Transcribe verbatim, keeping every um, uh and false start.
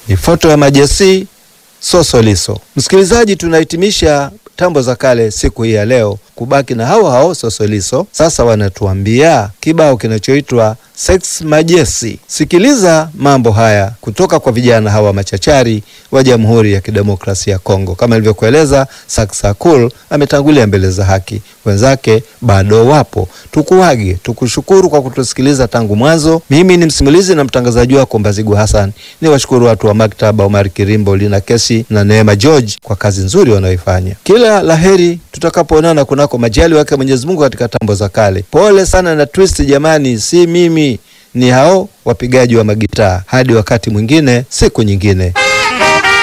Ni foto ya Majesi Sosoliso. Msikilizaji, tunahitimisha tambo za kale siku hii ya leo kubaki na hao hao Sosoliso. Sasa wanatuambia kibao kinachoitwa Sex Majesi. Sikiliza mambo haya kutoka kwa vijana hawa machachari wa Jamhuri ya Kidemokrasia ya Kongo. Kama ilivyokueleza, Saksakul ametangulia mbele za haki, wenzake bado wapo. Tukuage, tukushukuru kwa kutusikiliza tangu mwanzo. Mimi ni msimulizi na mtangazaji wako Mbazigu Hassan. Ni washukuru watu wa maktaba Omar Kirimbo, Lina Kesi na Neema George kwa kazi nzuri wanaoifanya. Kila laheri tutakapoonana kunako majali wake Mwenyezi Mungu katika tambo za kale. Pole sana na twist jamani, si mimi, ni hao wapigaji wa magitaa. Hadi wakati mwingine, siku nyingine.